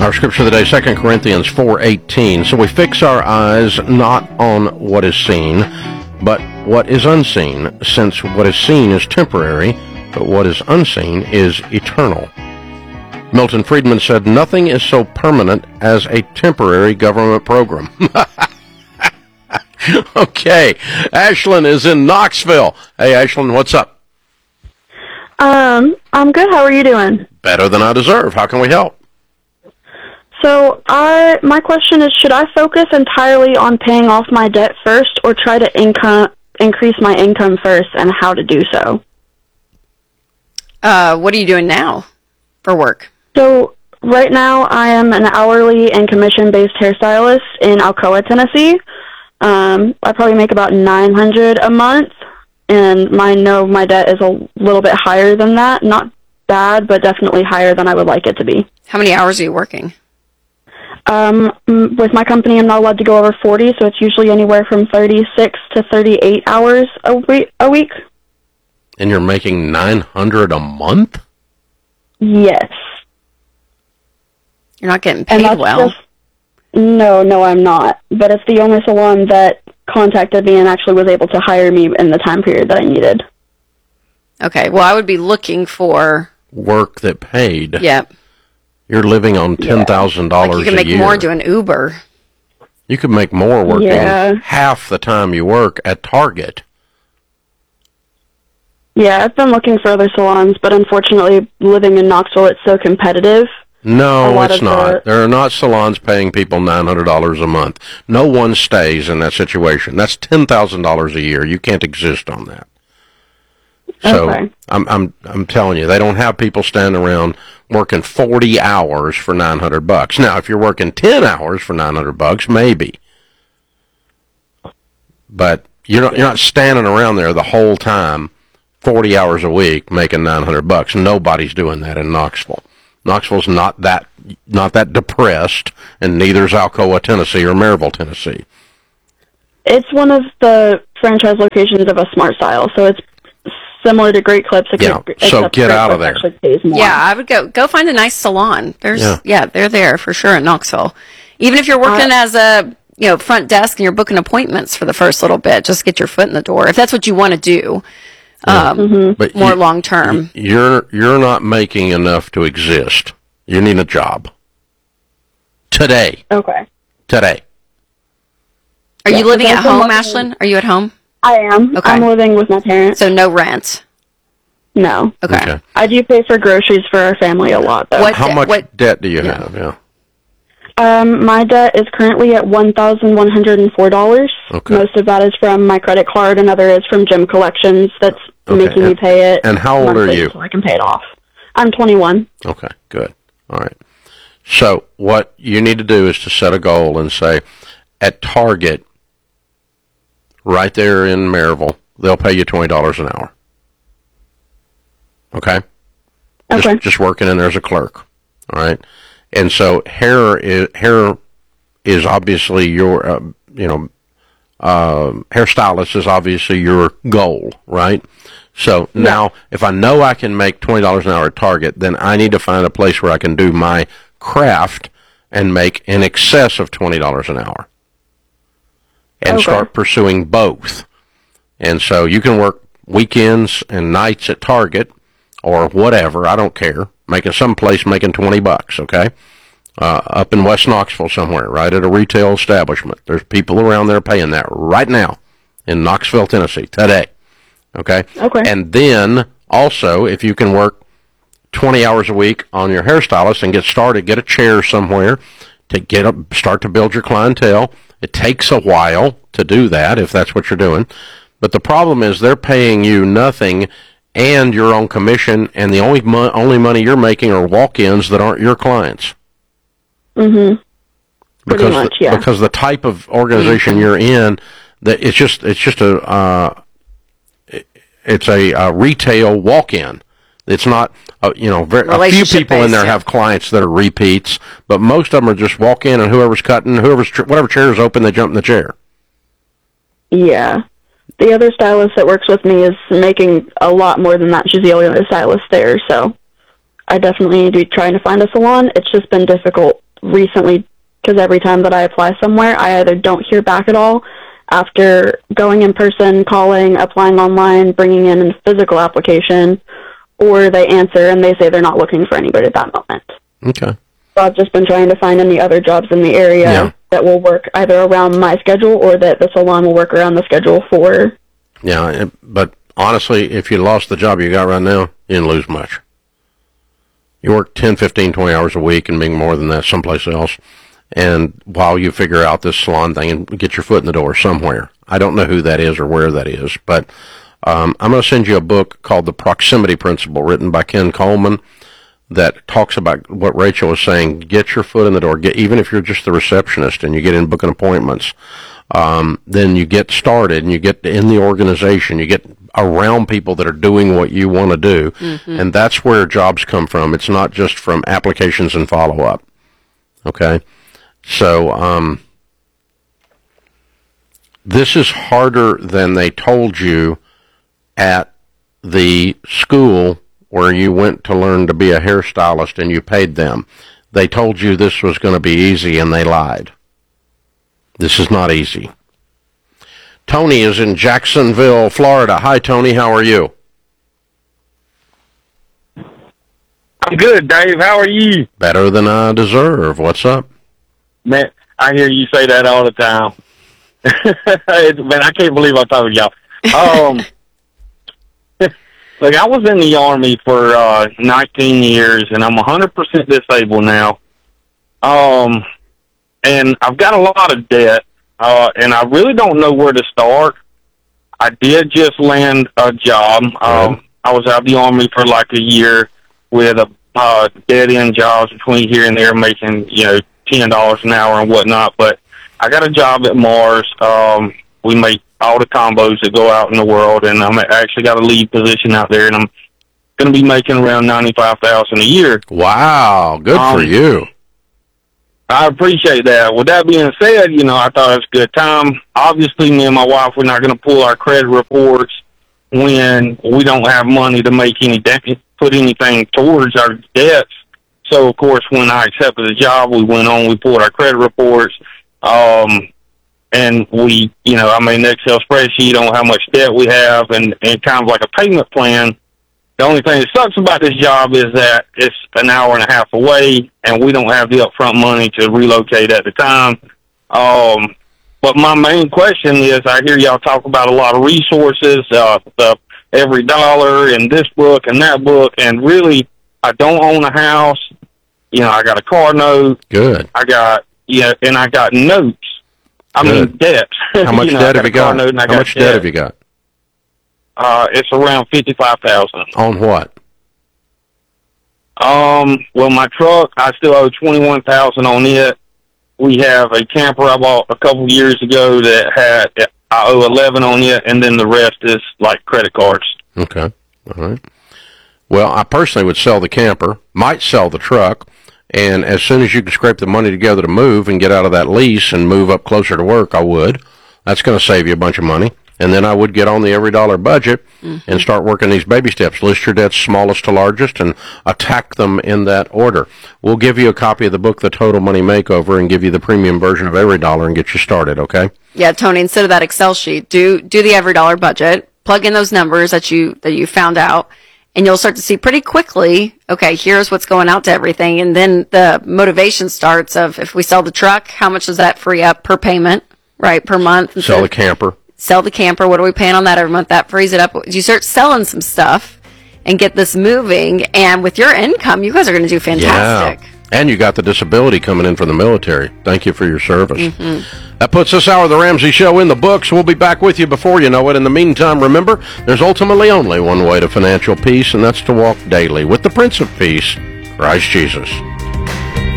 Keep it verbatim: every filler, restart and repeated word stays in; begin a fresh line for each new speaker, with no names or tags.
Our scripture of the day, Second Corinthians four eighteen. So we fix our eyes not on what is seen, but what is unseen, since what is seen is temporary, but what is unseen is eternal. Milton Friedman said, nothing is so permanent as a temporary government program. Okay, Ashlyn is in Knoxville. Hey, Ashlyn, what's up?
Um, I'm good. How are you doing?
Better than I deserve. How can we help?
So, I my question is, should I focus entirely on paying off my debt first, or try to income increase my income first, and how to do so?
Uh, what are you doing now for work?
So, right now, I am an hourly and commission-based hairstylist in Alcoa, Tennessee. Um, I probably make about nine hundred dollars a month, and I know my debt is a little bit higher than that. Not bad, but definitely higher than I would like it to be.
How many hours are you working?
Um, with my company, I'm not allowed to go over forty, so it's usually anywhere from thirty-six to thirty-eight hours a week. A week.
And you're making nine hundred dollars a month?
Yes.
You're not getting paid well.
Just, no, no, I'm not. But it's the only salon that contacted me and actually was able to hire me in the time period that I needed.
Okay, well, I would be looking for
work that paid.
Yeah.
You're living on ten thousand dollars a year.
Like you can make more doing Uber.
You could make more working
Yeah.
half the time you work at Target.
Yeah, I've been looking for other salons, but unfortunately, living in Knoxville, it's so competitive.
No, it's not.
The...
There are not salons paying people nine hundred dollars a month. No one stays in that situation. That's ten thousand dollars a year. You can't exist on that. So
okay.
I'm I'm I'm telling you, they don't have people standing around working forty hours for nine hundred bucks. Now, if you're working ten hours for nine hundred bucks, maybe. But you're not you're not standing around there the whole time, forty hours a week making nine hundred bucks. Nobody's doing that in Knoxville. Knoxville's not that not that depressed, and neither is Alcoa, Tennessee, or Maryville, Tennessee.
It's one of the franchise locations of a Smart Style, so it's similar to Great Clips.
Yeah, so get out of there.
Yeah, I would go go find a nice salon. There's yeah, yeah they're there for sure in Knoxville. Even if you're working uh, as a you know front desk and you're booking appointments for the first little bit, just get your foot in the door if that's what you want to do.
Yeah.
Um,
mm-hmm.
But
more
you,
long term.
You're you're not making enough to exist. You need a job today.
Okay.
Today.
Are
yeah,
you living at home,
living...
Ashlyn? Are you at home?
I am.
Okay.
I'm living with my parents.
So no rent?
No.
Okay.
okay.
I do pay for groceries for our family a lot, though.
What
How
de-
much
what...
debt do you
yeah.
have? Yeah.
Um, my debt is currently at one thousand one hundred and four dollars.
Okay.
Most of that is from my credit card, another is from gym collections. That's
okay.
making
and,
me pay it.
And how old are you?
So I can pay it off. I'm twenty-one.
Okay. Good. All right. So what you need to do is to set a goal and say, at Target, right there in Maryville, they'll pay you twenty dollars an hour. Okay?
Okay.
Just, just working in there as a clerk. All right? And so hair is, hair is obviously your, uh, you know, uh, hairstylist is obviously your goal, right? So yeah. Now, if I know I can make twenty dollars an hour at Target, then I need to find a place where I can do my craft and make in excess of twenty dollars an hour. And
okay.
start pursuing both. And so you can work weekends and nights at Target or whatever, I don't care, making some place making twenty bucks, okay? Uh, up in West Knoxville somewhere, right at a retail establishment. There's people around there paying that right now in Knoxville, Tennessee, today, okay?
Okay.
And then also, if you can work twenty hours a week on your hairstylist and get started, get a chair somewhere to get up, start to build your clientele. It takes a while to do that if that's what you're doing. But the problem is they're paying you nothing and your own commission, and the only mo- only money you're making are walk-ins that aren't your clients.
Mm-hmm. Pretty
Because
much,
the,
yeah.
because the type of organization you're in, that it's just it's just a uh, it, it's a, a retail walk-in. It's not, uh, you know, very, a few people in there
yeah.
have clients that are repeats, but most of them are just walk in and whoever's cutting, whoever's whatever chair is open, they jump in the chair.
Yeah. The other stylist that works with me is making a lot more than that. She's the only other stylist there, so I definitely need to be trying to find a salon. It's just been difficult recently, because every time that I apply somewhere, I either don't hear back at all after going in person, calling, applying online, bringing in a physical application, or they answer and they say they're not looking for anybody at that moment.
Okay.
So I've just been trying to find any other jobs in the area
Yeah.
that will work either around my schedule or that the salon will work around the schedule for.
Yeah, but honestly, if you lost the job you got right now, you didn't lose much. You work ten, fifteen, twenty hours a week and being more than that someplace else. And while you figure out this salon thing and get your foot in the door somewhere. I don't know who that is or where that is, but um, I'm going to send you a book called The Proximity Principle, written by Ken Coleman, that talks about what Rachel was saying. Get your foot in the door. Get, even if you're just the receptionist and you get in booking appointments, um, then you get started and you get in the organization. You get around people that are doing what you want to do, mm-hmm. and that's where jobs come from. It's not just from applications and follow-up. Okay? So um, this is harder than they told you at the school where you went to learn to be a hairstylist and you paid them. They told you this was going to be easy and they lied. This is not easy. Tony is in Jacksonville, Florida. Hi, Tony. How are you?
I'm good, Dave. How are you?
Better than I deserve. What's up?
Man, I hear you say that all the time. Man, I can't believe I told y'all. Um, look, I was in the Army for uh, nineteen years, and I'm one hundred percent disabled now. Um, and I've got a lot of debt, uh, and I really don't know where to start. I did just land a job. Um, I was out of the Army for like a year with a uh, dead-end jobs between here and there, making, you know, ten dollars an hour and whatnot, but I got a job at Mars. Um, we make all the combos that go out in the world, and I'm actually got a lead position out there, and I'm going to be making around ninety-five thousand dollars a year.
Wow, good um, for you.
I appreciate that. With that being said, you know, I thought it was a good time. Obviously, me and my wife, we're not going to pull our credit reports when we don't have money to make any de- put anything towards our debts. So, of course, when I accepted the job, we went on, we pulled our credit reports, um, and we, you know, I made an Excel spreadsheet on how much debt we have and, and kind of like a payment plan. The only thing that sucks about this job is that it's an hour and a half away, and we don't have the upfront money to relocate at the time. Um, but my main question is, I hear y'all talk about a lot of resources, uh, the every dollar in this book and that book, and really, I don't own a house. You know, I got a car note.
Good.
I got, yeah, and I got notes. I
Good.
mean, debts.
How much
you know,
debt have you got?
How
got much debt. debt have you got?
Uh, it's around fifty-five thousand dollars.
On what?
Um, well, my truck, I still owe twenty-one thousand dollars on it. We have a camper I bought a couple years ago that had, I owe eleven on it, and then the rest is like credit cards.
Okay. All right. Well, I personally would sell the camper, might sell the truck, and as soon as you can scrape the money together to move and get out of that lease and move up closer to work, I would. That's going to save you a bunch of money. And then I would get on the every dollar budget mm-hmm. and start working these baby steps. List your debts smallest to largest and attack them in that order. We'll give you a copy of the book, The Total Money Makeover, and give you the premium version of Every Dollar and get you started, okay?
Yeah, Tony, instead of that Excel sheet, do do the every dollar budget, plug in those numbers that you that you found out, and you'll start to see pretty quickly, okay, here's what's going out to everything. And then the motivation starts of, if we sell the truck, how much does that free up per payment, right, per month?
Sell the camper.
Sell the camper. What are we paying on that every month? That frees it up. You start selling some stuff and get this moving. And with your income, you guys are going to do fantastic.
Yeah. And you got the disability coming in from the military. Thank you for your service.
Mm-hmm.
That puts this hour of The Ramsey Show in the books. We'll be back with you before you know it. In the meantime, remember, there's ultimately only one way to financial peace, and that's to walk daily with the Prince of Peace, Christ Jesus.